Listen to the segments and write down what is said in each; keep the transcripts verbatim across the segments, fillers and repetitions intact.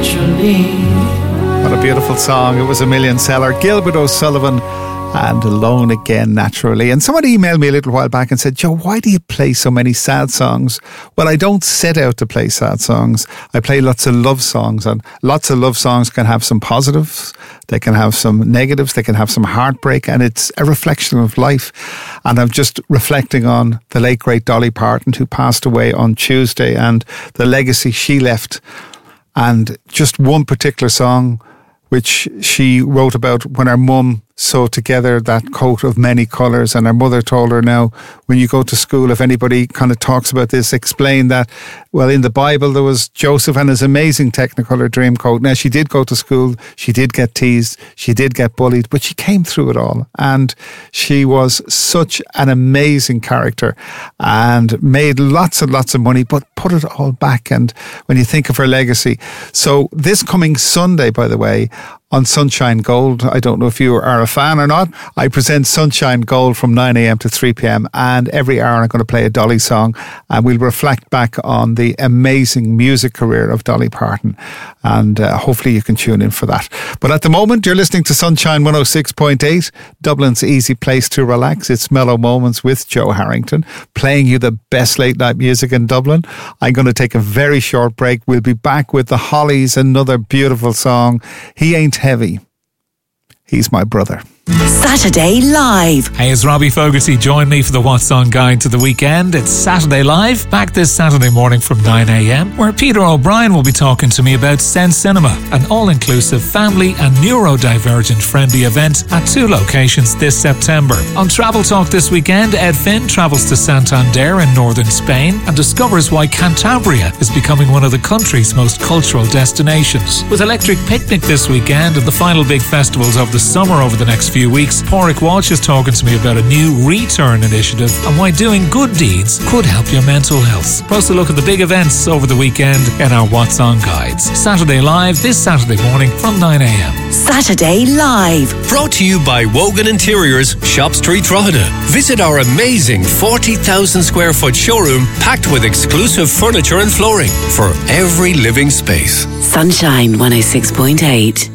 naturally. What a beautiful song. It was a million seller. Gilbert O'Sullivan and Alone Again, Naturally. And someone emailed me a little while back and said, Joe, why do you play so many sad songs? Well, I don't set out to play sad songs. I play lots of love songs, and lots of love songs can have some positives. They can have some negatives. They can have some heartbreak, and it's a reflection of life. And I'm just reflecting on the late, great Dolly Parton, who passed away on Tuesday, and the legacy she left. And just one particular song which she wrote about when her mum sewed together that coat of many colours, and her mother told her, now when you go to school, if anybody kind of talks about this, explain that, well, in the Bible there was Joseph and his amazing Technicolor dream coat. Now, she did go to school, she did get teased, she did get bullied, but she came through it all, and she was such an amazing character and made lots and lots of money, but put it all back. And when you think of her legacy, so this coming Sunday, by the way, on Sunshine Gold, I don't know if you are a fan or not, I present Sunshine Gold from nine a.m. to three p.m. and every hour I'm going to play a Dolly song, and we'll reflect back on the amazing music career of Dolly Parton, and uh, hopefully you can tune in for that. But at the moment you're listening to Sunshine one oh six point eight, Dublin's easy place to relax. It's Mellow Moments with Joe Harrington, playing you the best late night music in Dublin. I'm going to take a very short break. We'll be back with the Hollies, another beautiful song, He Ain't Heavy, He's My Brother. Saturday Live. Hey, it's Robbie Fogarty. Join me for the What's On Guide to the weekend. It's Saturday Live, back this Saturday morning from nine a.m, where Peter O'Brien will be talking to me about Sense Cinema, an all-inclusive family and neurodivergent friendly event at two locations this September. On Travel Talk this weekend, Ed Finn travels to Santander in northern Spain and discovers why Cantabria is becoming one of the country's most cultural destinations. With Electric Picnic this weekend and the final big festivals of the summer over the next few weeks, Pádraig Walsh is talking to me about a new return initiative and why doing good deeds could help your mental health. Plus a look at the big events over the weekend in our What's On Guides. Saturday Live this Saturday morning from nine a.m. Saturday Live. Brought to you by Wogan Interiors, Shop Street, Drogheda. Visit our amazing forty thousand square foot showroom packed with exclusive furniture and flooring for every living space. Sunshine one oh six point eight.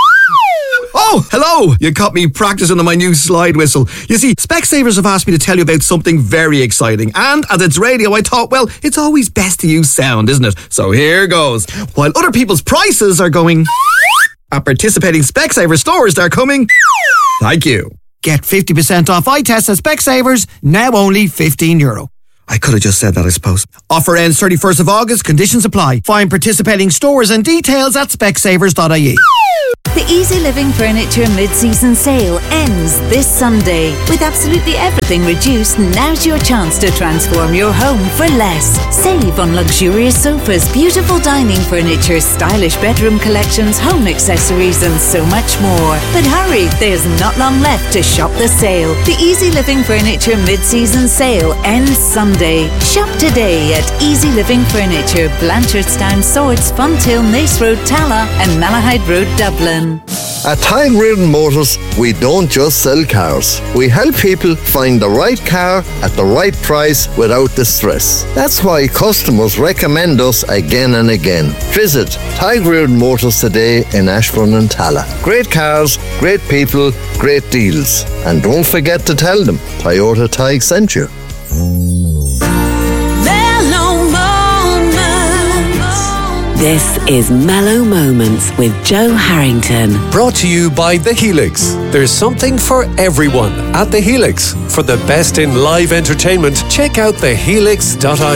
Oh, hello! You caught me practicing on my new slide whistle. You see, Specsavers have asked me to tell you about something very exciting. And as it's radio, I thought, well, it's always best to use sound, isn't it? So here goes. While other people's prices are going, at participating Specsavers stores, they're coming. Thank you. Get fifty percent off eye tests at Specsavers, now only fifteen euro. I could have just said that, I suppose. Offer ends thirty-first of August, conditions apply. Find participating stores and details at specsavers dot I E. The Easy Living Furniture mid-season sale ends this Sunday. With absolutely everything reduced, now's your chance to transform your home for less. Save on luxurious sofas, beautiful dining furniture, stylish bedroom collections, home accessories and so much more. But hurry, there's not long left to shop the sale. The Easy Living Furniture mid-season sale ends Sunday. Shop today at Easy Living Furniture, Blanchardstown, Swords, Funtill, Nace Road, Tala and Malahide Road, Dublin. At Tyne Reardon Motors, we don't just sell cars. We help people find the right car at the right price without the stress. That's why customers recommend us again and again. Visit Tyne Reardon Motors today in Ashbourne and Tala. Great cars, great people, great deals. And don't forget to tell them Toyota Tig sent you. This is Mellow Moments with Joe Harrington. Brought to you by The Helix. There's something for everyone at The Helix. For the best in live entertainment, check out the helix dot I E.